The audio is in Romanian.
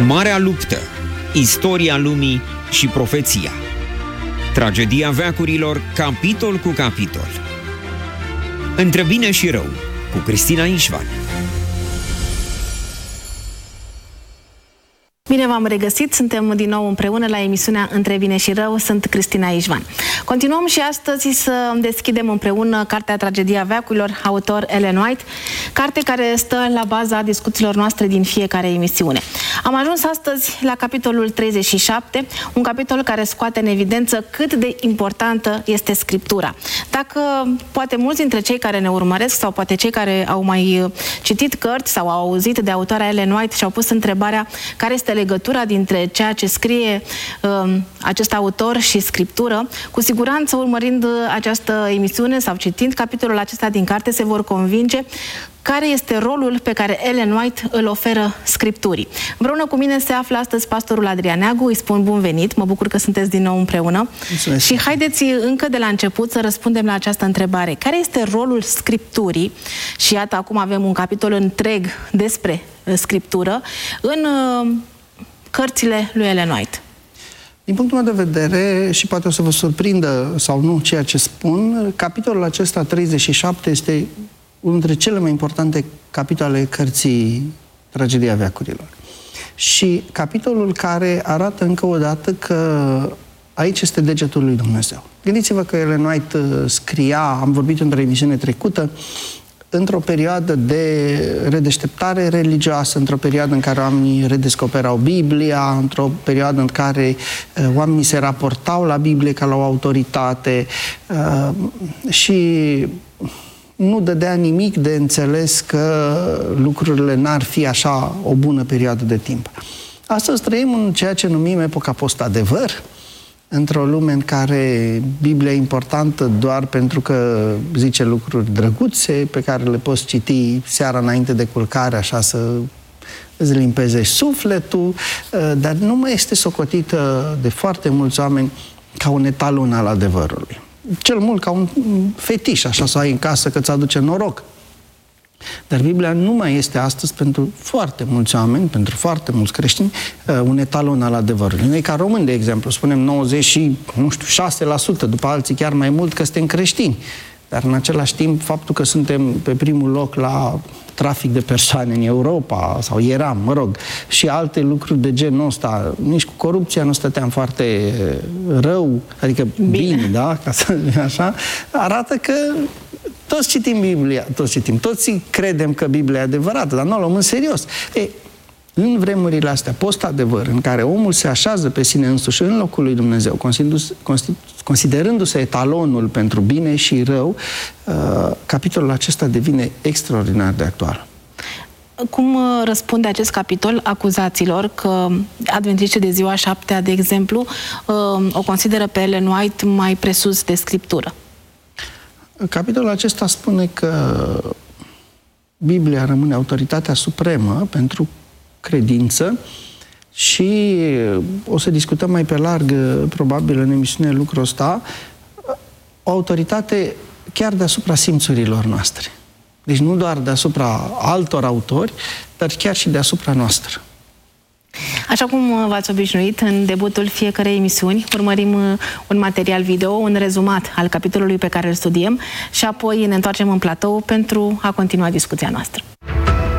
Marea luptă, istoria lumii și profeția. Tragedia veacurilor, capitol cu capitol. Între bine și rău, cu Cristina Ișvan. Bine v-am regăsit, suntem din nou împreună la emisiunea Între bine și rău, sunt Cristina Ișvan. Continuăm și astăzi să deschidem împreună cartea Tragedia veacurilor, autor Ellen White, carte care stă la baza discuțiilor noastre din fiecare emisiune. Am ajuns astăzi la capitolul 37, un capitol care scoate în evidență cât de importantă este Scriptura. Dacă poate mulți dintre cei care ne urmăresc sau poate cei care au mai citit cărți sau au auzit de autoarea Ellen White și au pus întrebarea care este legătura dintre ceea ce scrie acest autor și Scriptură, cu siguranță urmărind această emisiune sau citind capitolul acesta din carte se vor convinge care este rolul pe care Ellen White îl oferă Scripturii. Împreună cu mine se află astăzi pastorul Adrian Neagu, îi spun bun venit, mă bucur că sunteți din nou împreună. Mulțumesc. Și haideți încă de la început să răspundem la această întrebare. Care este rolul Scripturii? Și iată, acum avem un capitol întreg despre Scriptură în cărțile lui Ellen White. Din punctul meu de vedere, și poate o să vă surprindă sau nu ceea ce spun, capitolul acesta 37 este unul dintre cele mai importante capitole cărții Tragedia veacurilor. Și capitolul care arată încă o dată că aici este degetul lui Dumnezeu. Gândiți-vă că Ellen White scria, am vorbit într-o emisiune trecută, într-o perioadă de redeșteptare religioasă, într-o perioadă în care oamenii redescoperau Biblia, într-o perioadă în care oamenii se raportau la Biblie ca la o autoritate și nu dădea nimic de înțeles că lucrurile n-ar fi așa o bună perioadă de timp. Astăzi trăim în ceea ce numim epoca post-adevăr, într-o lume în care Biblia e importantă doar pentru că zice lucruri drăguțe pe care le poți citi seara înainte de culcare, așa să îți limpezești sufletul, dar nu mai este socotită de foarte mulți oameni ca un etalon al adevărului. Cel mult ca un fetiș, așa să ai în casă că îți aduce noroc. Dar Biblia nu mai este astăzi pentru foarte mulți oameni, pentru foarte mulți creștini, un etalon al adevărului. Noi ca români, de exemplu, spunem 96%, după alții chiar mai mult, că suntem creștini. Dar în același timp, faptul că suntem pe primul loc la trafic de persoane în Europa, sau eram, mă rog, și alte lucruri de genul ăsta, nici cu corupția nu stăteam foarte rău, adică bine, da? Ca să așa, arată că toți citim Biblia, toți credem că Biblia e adevărată, dar nu o luăm în serios. În vremurile astea, post-adevăr, în care omul se așează pe sine însuși în locul lui Dumnezeu, considerându-se etalonul pentru bine și rău, capitolul acesta devine extraordinar de actual. Cum răspunde acest capitol acuzaților că adventiștii de ziua 7-a, de exemplu, o consideră pe Ellen White mai presus de Scriptură? Capitolul acesta spune că Biblia rămâne autoritatea supremă pentru credință și o să discutăm mai pe larg, probabil, în emisiune lucrul ăsta, o autoritate chiar deasupra simțurilor noastre. Deci nu doar deasupra altor autori, dar chiar și deasupra noastră. Așa cum v-ați obișnuit, în debutul fiecărei emisiuni urmărim un material video, un rezumat al capitolului pe care îl studiem și apoi ne întoarcem în platou pentru a continua discuția noastră.